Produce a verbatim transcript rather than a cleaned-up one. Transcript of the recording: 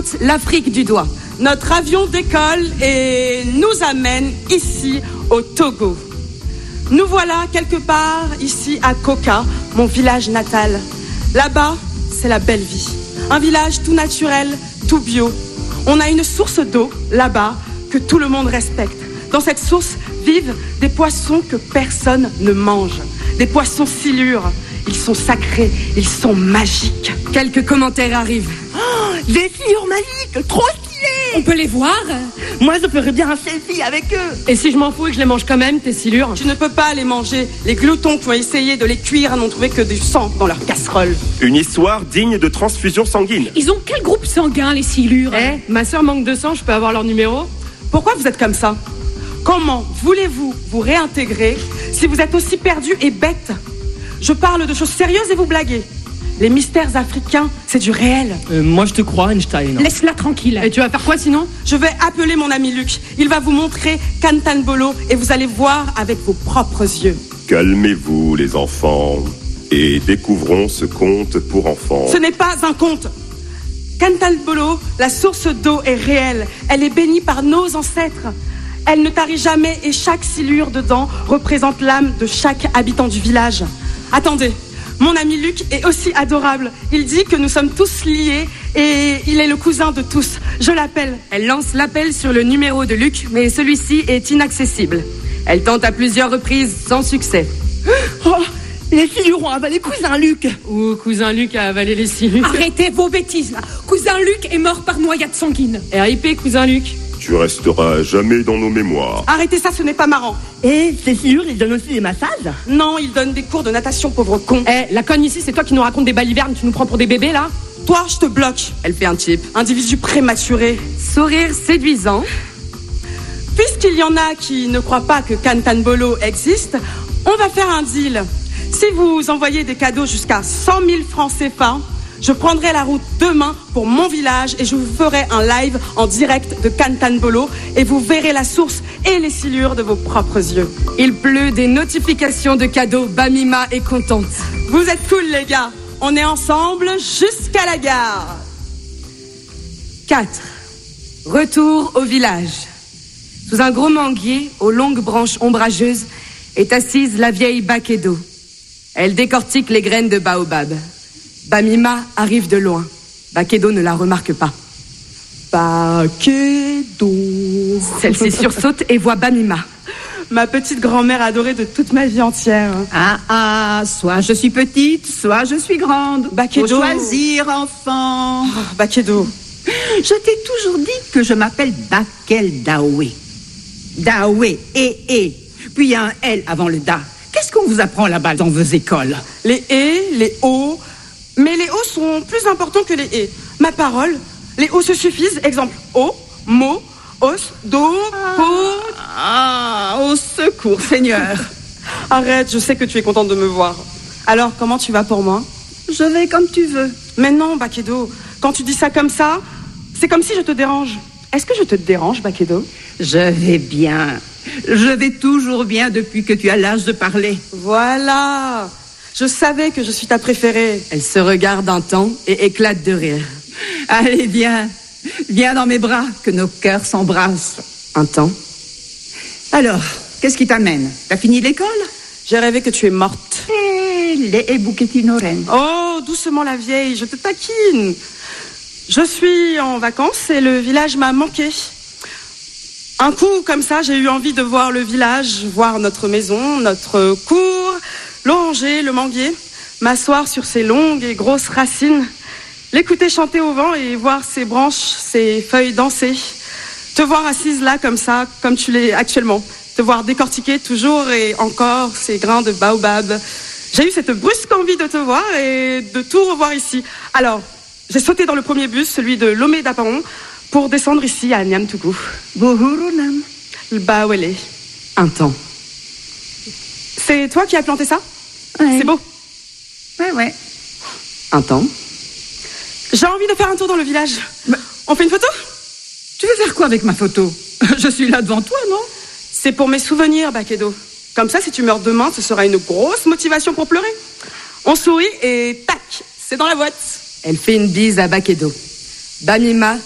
pointe l'Afrique du doigt. Notre avion décolle et nous amène ici, au Togo. Nous voilà quelque part ici à Koka, mon village natal. Là-bas, c'est la belle vie. Un village tout naturel, tout bio. On a une source d'eau, là-bas, que tout le monde respecte. Dans cette source vivent des poissons que personne ne mange. Des poissons silures. Ils sont sacrés, ils sont magiques. Quelques commentaires arrivent. Oh, des silures magiques, trop stylées. On peut les voir? Moi, je ferais bien un selfie avec eux. Et si je m'en fous et que je les mange quand même, tes silures? Tu ne peux pas les manger. Les gloutons qui ont essayé de les cuire n'ont trouvé que du sang dans leur casserole. Une histoire digne de transfusion sanguine. Ils ont quel groupe sanguin, les silures? Eh, ma sœur manque de sang, je peux avoir leur numéro? Pourquoi vous êtes comme ça? Comment voulez-vous vous réintégrer si vous êtes aussi perdu et bête? Je parle de choses sérieuses et vous blaguez. Les mystères africains, c'est du réel. Euh, moi, je te crois, Einstein. Laisse-la tranquille. Et tu vas faire quoi sinon? Je vais appeler mon ami Luc. Il va vous montrer Kantanbolo et vous allez voir avec vos propres yeux. Calmez-vous, les enfants, et découvrons ce conte pour enfants. Ce n'est pas un conte. Kantanbolo, la source d'eau est réelle. Elle est bénie par nos ancêtres. Elle ne tarit jamais et chaque silure dedans représente l'âme de chaque habitant du village. Attendez, mon ami Luc est aussi adorable. Il dit que nous sommes tous liés et il est le cousin de tous. Je l'appelle. Elle lance l'appel sur le numéro de Luc, mais celui-ci est inaccessible. Elle tente à plusieurs reprises sans succès. Oh, les silures ont avalé cousin Luc. Ou cousin Luc a avalé les silures. Arrêtez vos bêtises, là. Cousin Luc est mort par noyade sanguine. R I P, cousin Luc. Tu resteras jamais dans nos mémoires. Arrêtez ça, ce n'est pas marrant. Et ces silures, ils donnent aussi des massages? Non, il donne des cours de natation, pauvre con. Eh, la conne ici, c'est toi qui nous raconte des balivernes, tu nous prends pour des bébés, là? Toi, je te bloque. Elle fait un type. Individu prématuré. Sourire séduisant. Puisqu'il y en a qui ne croient pas que Kantanbolo existe, on va faire un deal. Si vous envoyez des cadeaux jusqu'à cent mille francs C F A, je prendrai la route demain pour mon village et je vous ferai un live en direct de Kantanbolo et vous verrez la source et les silures de vos propres yeux. Il pleut des notifications de cadeaux. Bamima est contente. Vous êtes cool, les gars. On est ensemble jusqu'à la gare. quatre. Retour au village. Sous un gros manguier, aux longues branches ombrageuses, est assise la vieille Bakedo. Elle décortique les graines de baobab. Bamima arrive de loin. Bakedo ne la remarque pas. Bakedo. Celle-ci sursaute et voit Bamima. Ma petite grand-mère adorée de toute ma vie entière. Ah ah, soit je suis petite, soit je suis grande. Bakedo. Faut choisir, enfant. Oh, Bakedo. Je t'ai toujours dit que je m'appelle Bakel Daoué. Daoué, et et. Puis il y a un L avant le Da. Qu'est-ce qu'on vous apprend là-bas dans vos écoles? Les et, les o. Mais les o sont plus importants que les et. Ma parole, les o se suffisent. Exemple, o, mo, os, do, po. Ah, au secours, Seigneur. Arrête, je sais que tu es contente de me voir. Alors, comment tu vas pour moi? Je vais comme tu veux. Mais non, Bakedo. Quand tu dis ça comme ça, c'est comme si je te dérange. Est-ce que je te dérange, Bakedo? Je vais bien. Je vais toujours bien depuis que tu as l'âge de parler. Voilà. Je savais que je suis ta préférée. Elle se regarde un temps et éclate de rire. Allez, viens. Viens dans mes bras, que nos cœurs s'embrassent. Un temps. Alors, qu'est-ce qui t'amène? T'as fini l'école? J'ai rêvé que tu es morte. Eh, les bouquetinoren. Oh, doucement la vieille, je te taquine. Je suis en vacances et le village m'a manqué. Un coup, comme ça, j'ai eu envie de voir le village, voir notre maison, notre cour, l'oranger, le manguier, m'asseoir sur ses longues et grosses racines, l'écouter chanter au vent et voir ses branches, ses feuilles danser. Te voir assise là, comme ça, comme tu l'es actuellement. Te voir décortiquer toujours et encore ces grains de baobab. J'ai eu cette brusque envie de te voir et de tout revoir ici. Alors, j'ai sauté dans le premier bus, celui de Lomé d'Aparon, pour descendre ici à Niamtougou. Bohurunam. Le Bawele. Un temps. C'est toi qui as planté ça? Ouais. C'est beau. Ouais, ouais. Un temps. J'ai envie de faire un tour dans le village. Bah, On fait une photo? tu veux faire quoi avec ma photo? Je suis là devant toi, non? C'est pour mes souvenirs, Bakedo. Comme ça, si tu meurs demain, ce sera une grosse motivation pour pleurer. On sourit et tac, c'est dans la boîte. Elle fait une bise à Bakedo. Bamima